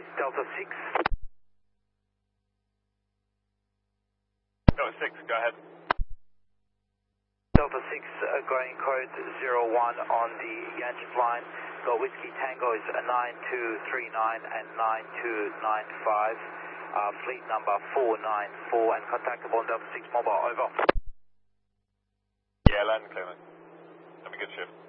Delta 6. Delta 6, go ahead. Delta 6, going code 01 on the Yanchep line. Got Whiskey Tango is 9239 and 9295. Fleet number 494 and contactable on Delta 6 mobile, over. Yeah, land clearance. Have a good shift.